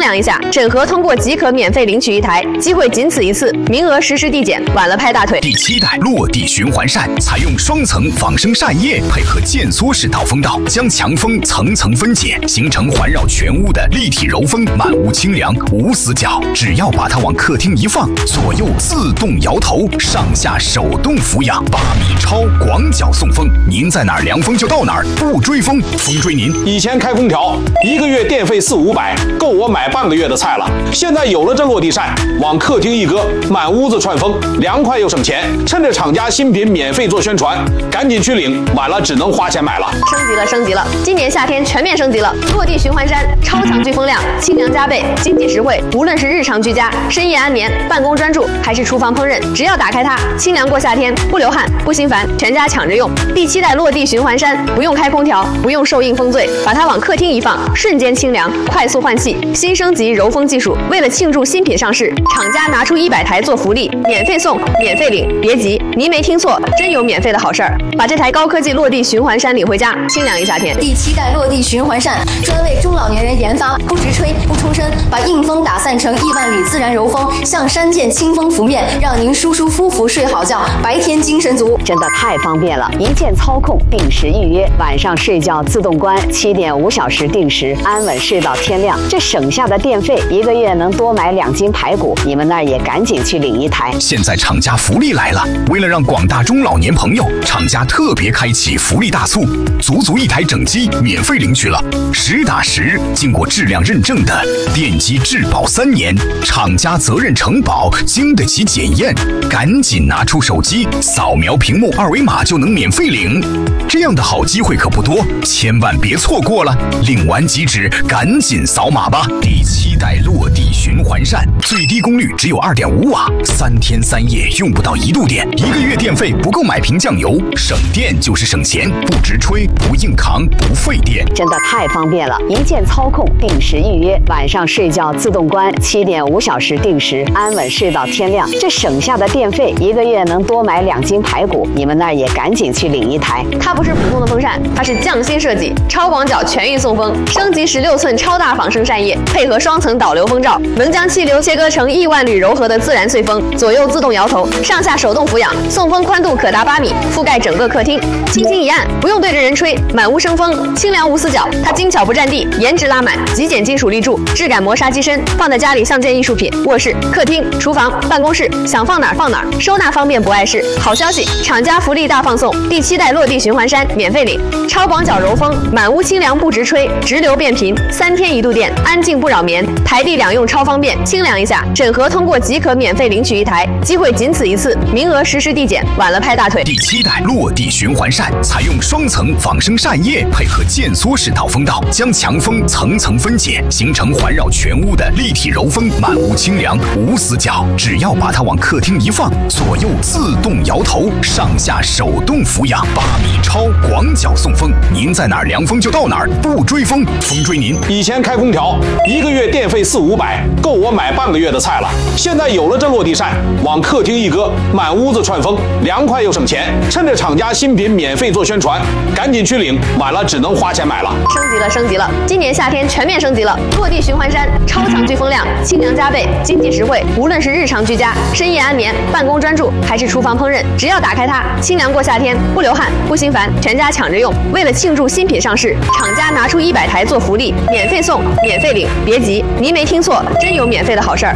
量一下，审核通过即可免费领取一台，机会仅此一次，名额实施递减，晚了拍大腿。 第7代落地循环扇采用双层仿生扇叶，配合渐缩式导风道，将强风层层分解，形成环绕全屋的立体柔风，满屋清凉无死角。只要把它往客厅一放，左右自动摇头，上下手动俯仰，8米超广角送风，您在哪儿凉风就到哪儿，不追风，风追您。 以前开空调1个月电费400-500，够我买半个月的菜了。现在有了这落地扇，往客厅一搁，满屋子串风，凉快又省钱。趁着厂家新品免费做宣传，赶紧去领，晚了只能花钱买了。 升级了！今年夏天全面升级了，落地循环扇超强聚风量，清凉加倍，经济实惠。无论是日常居家、深夜安眠、办公专注，还是厨房烹饪，只要打开它，清凉过夏天，不流汗，不心烦，全家抢着用。第7代落地循环扇不用开空调，不用受硬风醉，把它往客厅一放，瞬间清凉，快速换气。新升级柔风技术，为了庆祝新品上市，厂家拿出100台做福利，免费送，免费领。别急，您没听错，真有免费的好事儿！把这台高科技落地循环扇领回家，清凉一夏天。 第7代落地循环扇专为中老年人研发，不直吹不冲身，把硬风打散成亿万里自然柔风，像山涧清风拂面，让您舒舒服服睡好觉，白天精神足。 真的太方便了，一键操控，定时预约，晚上睡觉自动关，7.5小时定时，安稳睡到天亮。这省下的电费，1个月能多买2斤排骨，你们那儿也赶紧去领一台。 现在厂家福利来了，为了让广大中老年朋友，厂家特别开启福利大促，足1台整机免费领取了，实打实经过质量认证的电机质保3年，厂家责任承保，经得起检验。赶紧拿出手机，扫描屏幕2维码就能免费领。这样的好机会可不多，千万别错过了。领完即止，赶紧扫码吧。第7代落地循环扇，最低功率只有2.5瓦，3天3夜用不到1度电，1个月电费不够买瓶酱油，省电就是省钱，不直吹，不硬扛，不费电。 真的太方便了，一键操控，定时预约，晚上睡觉自动关，7.5小时定时，安稳睡到天亮。这省下的电费，1个月能多买2斤排骨，你们那儿也赶紧去领一台。 它不是普通的风扇，它是匠心设计，超广角全域送风，升级16寸超大仿生扇叶，配合双层导流风罩，能将气流切割成亿万缕柔和的自然碎风，左右自动摇头，上下手动俯仰，送风宽度可达8米，覆盖整个客厅。轻轻一按，不用对着人吹，满屋生风，清凉无死角。它精巧不占地，颜值拉满，极简金属立柱，质感磨砂机身，放在家里像件艺术品。卧室、客厅、厨房、办公室，想放哪儿放哪儿，收纳方便不碍事。好消息，厂家福利大放送，第7代落地循环扇免费领，超广角柔风，满屋清凉不直吹，直流变频，3天1度电，安静不扰眠，台地两用超方便，清凉一下。审核通过即可免费领取一台，机会仅此一次，名额实施递减，晚了拍大腿。 第7代落地循环扇采用双层仿生扇叶，配合渐缩式导风道，将强风层层分解，形成环绕全屋的立体柔风，满屋清凉无死角。只要把它往客厅一放，左右自动摇头，上下手动俯仰，8米超广角送风，您在哪儿凉风就到哪儿，不追风，风追您。 以前开空调1个月电费400-500，够我买半个月的菜了。现在有了这落地扇，往客厅一搁，满屋子串风，凉快又省钱。趁着厂家新品免费做宣传，赶紧去领，晚了只能花钱买了。 升级了！今年夏天全面升级了，落地循环扇超强聚风量，清凉加倍，经济实惠。无论是日常居家、深夜安眠、办公专注，还是厨房烹饪，只要打开它，清凉过夏天，不流汗，不心烦，全家抢着用。为了庆祝新品上市，厂家拿出100台做福利，免费送，免费领。别急，您没听错，真有免费的好事儿！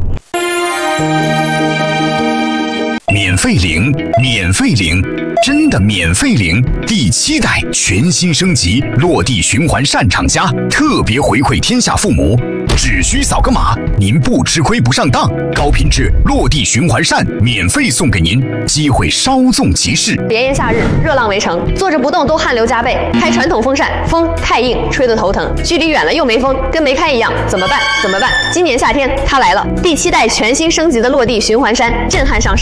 免费领，免费领，真的免费领！第7代全新升级落地循环扇，厂家特别回馈天下父母，只需扫个码，您不吃亏不上当。高品质落地循环扇免费送给您，机会稍纵即逝。 炎炎夏日，热浪围城，坐着不动都汗流浃背。开传统风扇，风太硬，吹得头疼。距离远了又没风，跟没开一样，怎么办？今年夏天它来了，第7代全新升级的落地循环扇震撼上市。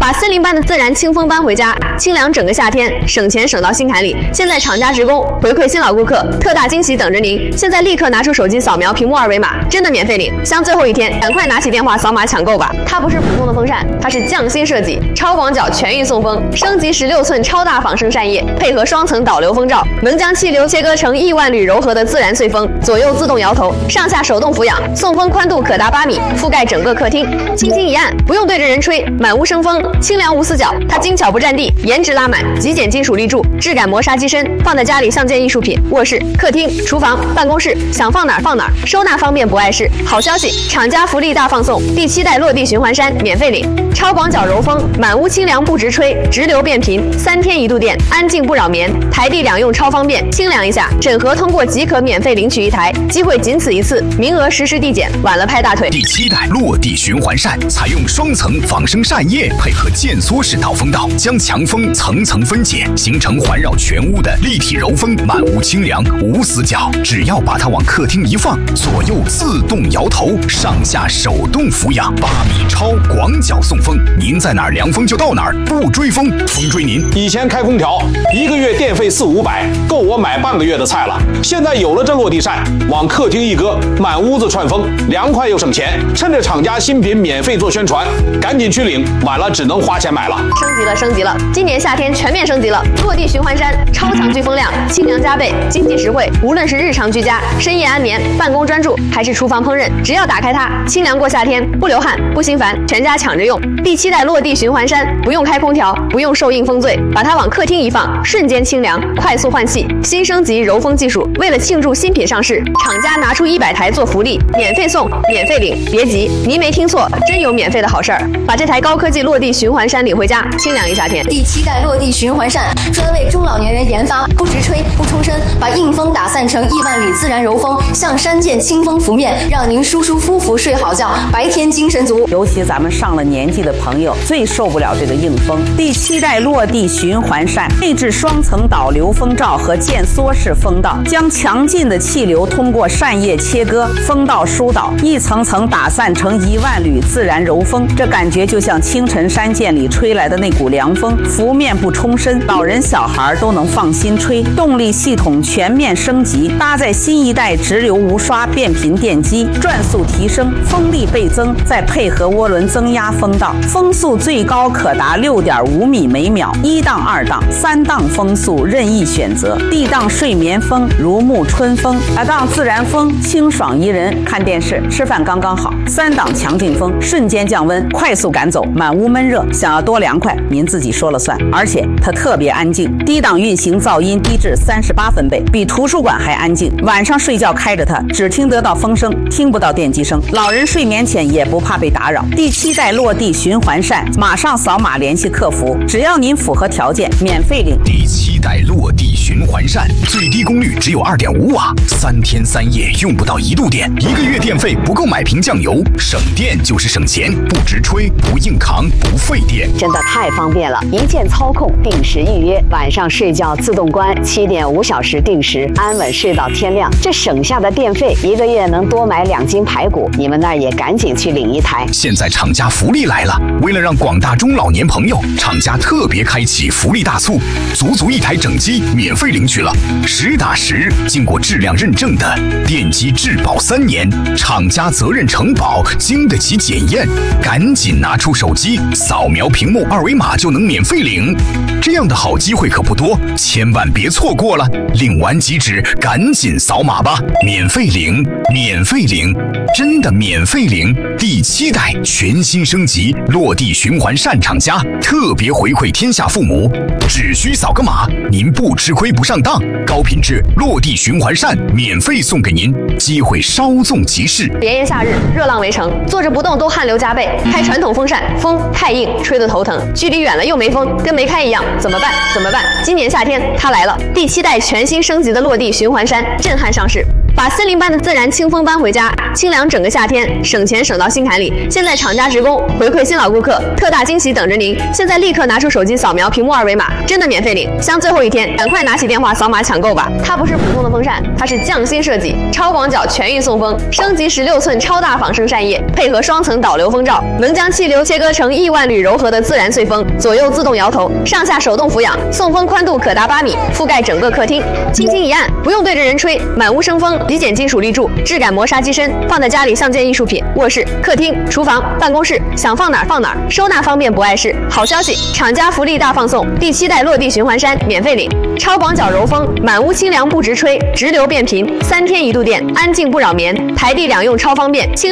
把森林般的自然清风搬回家，清凉整个夏天，省钱省到心坎里。现在厂家职工回馈新老顾客，特大惊喜等着您！现在立刻拿出手机扫描屏幕二维码，真的免费领。像最后一天，赶快拿起电话扫码抢购吧！它不是普通的风扇，它是匠心设计，超广角全域送风，升级16寸超大仿生扇叶，配合双层导流风罩，能将气流切割成亿万缕柔和的自然碎风，左右自动摇头，上下手动俯仰，送风宽度可达8米，覆盖整个客厅。轻轻一按，不用对着人吹，满屋生风，清凉无死角。它精巧不占地，颜值拉满，极简金属立柱，质感磨砂机身，放在家里像件艺术品。卧室、客厅、厨房、办公室，想放哪儿放哪儿，收纳方便不碍事。好消息，厂家福利大放送，第7代落地循环扇免费领，超广角柔风，满屋清凉不直吹，直流变频，3天1度电，安静不扰眠，台地两用超方便。清凉一下，整盒通过即可免费领取1台，机会仅此一次，名额实时递减，晚了拍大腿。 第7代落地循环扇采用双层仿生扇叶配合渐缩式导风道，将强风层层分解，形成环绕全屋的立体柔风，满屋清凉无死角。只要把它往客厅一放，左右自动摇头，上下手动俯仰，8米超广角送风，您在哪儿凉风就到哪儿，不追风，风追您。 以前开空调1个月电费400-500，够我买半个月的菜了。现在有了这落地扇，往客厅一搁，满屋子串风，凉快又省钱。趁着厂家新品免费做宣传，赶紧去领，晚了只能花钱买了。 升级了！今年夏天全面升级了，落地循环扇超强聚风量，清凉加倍，经济实惠。无论是日常居家、深夜安眠、办公专注，还是厨房烹饪，只要打开它，清凉过夏天，不流汗，不心烦，全家抢着用。第7代落地循环扇不用开空调，不用受硬风醉，把它往客厅一放，瞬间清凉，快速换气。新升级柔风技术，为了庆祝新品上市，厂家拿出100台做福利，免费送，免费领。别急，您没听错，真有免费的好事儿！把这台高科技落地循环扇领回家，清凉一夏天。 第7代落地循环扇专为中老年人研发，不直吹，不冲身，把硬风打散成亿万缕自然柔风，像山涧清风拂面，让您舒舒服服睡好觉，白天精神足。 尤其咱们上了年纪的朋友最受不了这个硬风。第7代落地循环扇内置双层导流风罩和渐缩式风道，将强劲的气流通过扇叶切割，风道疏导，一层层打散成1万缕自然柔风。这感觉就像清晨山涧里吹来的那股凉风，拂面不冲身，老人小孩都能放心吹。动力系统全面升级，搭载新一代直流无刷变频电机，转速提升，风力倍增，再配合涡轮增压风道，风速最高可达6.5米每秒，1档、2档、3档风速任意选择。D档睡眠风，如沐春风；2档自然风，清爽宜人，看电视、吃饭刚刚好；3档强劲风，瞬间降温，快速赶走满屋闷热。想要多凉快，您自己说了算。而且它特别安静，低档运行噪音低至38分贝，比图书馆还安静。晚上睡觉开着它，只听得到风声，听不到电机声。老人睡眠前也不怕被打扰。第7代落地循环扇，马上扫码联系客服，只要您符合条件，免费领。 第7代落地循环扇最低功率只有2.5瓦，3天3夜用不到1度电，1个月电费不够买瓶酱油，省电就是省钱，不直吹，不硬扛，不费电， 真的太方便了！一键操控，定时预约，晚上睡觉自动关，7.5小时定时，安稳睡到天亮。这省下的电费，1个月能多买2斤排骨。你们那儿也赶紧去领1台。 现在厂家福利来了，为了让广大中老年朋友，厂家特别开启福利大促，足1台整机免费领取了，实打实经过质量认证的电机质保3年，厂家责任承保，经得起检验。赶紧拿出手机扫描屏幕二维码就能免费领，这样的好机会可不多，千万别错过了。领完即止，赶紧扫码吧，免费领，免费领，真的免费领。第7代全新升级落地循环扇厂家特别回馈天下父母，只需扫个码，您不吃亏不上当，高品质落地循环扇免费送给您，机会稍纵即逝。 炎炎夏日，热浪围城，坐着不动都汗流浃背，开传统风扇风太硬，吹得头疼，距离远了又没风，跟没开一样，怎么办？今年夏天它来了，第7代全新升级的落地循环扇震撼上市。 把森林般的自然清风搬回家，清凉整个夏天，省钱省到心坎里。现在厂家职工回馈新老顾客，特大惊喜等着您！现在立刻拿出手机扫描屏幕二维码，真的免费领，像最后一天，赶快拿起电话扫码抢购吧！它不是普通的风扇，它是匠心设计，超广角全域送风，升级16寸超大仿生扇叶，配合双层导流风罩，能将气流切割成亿万缕柔和的自然碎风，左右自动摇头，上下手动俯仰，送风宽度可达8米，覆盖整个客厅。轻轻一按，不用对着人吹，满屋生风，极简金属立柱，质感磨砂机身，放在家里像件艺术品。卧室、客厅、厨房、办公室，想放哪儿放哪儿，收纳方便不碍事。好消息，厂家福利大放送，第7代落地循环扇免费领，超广角柔风，满屋清凉不直吹，直流变频，3天1度电，安静不扰眠，台地两用超方便，轻